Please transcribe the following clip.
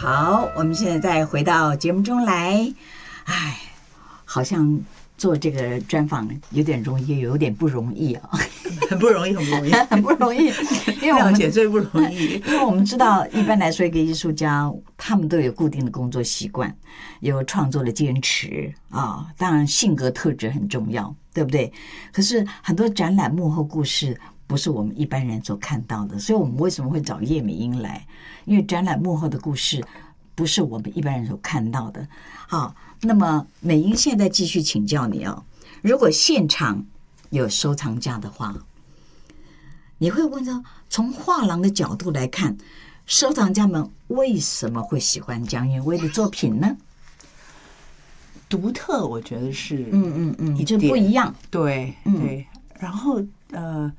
好，我们现在再回到节目中来。哎，好像做这个专访有点容易，有点不容易啊， 很不容易，很不容易， 很不容易。因为我们姐最不容易， 因为我们知道，一般来说，一个艺术家他们都有固定的工作习惯，有创作的坚持啊。当然，性格特质很重要，对不对？可是很多展览幕后故事不是我们一般人所看到的，所以我们为什么会找叶美英来？因为展览幕后的故事不是我们一般人所看到的。好，那么美英现在继续请教你哦，如果现场有收藏家的话，你会问说，从画廊的角度来看，收藏家们为什么会喜欢江云威的作品呢？ 独特，我觉得是， 就不一样。 对对。然后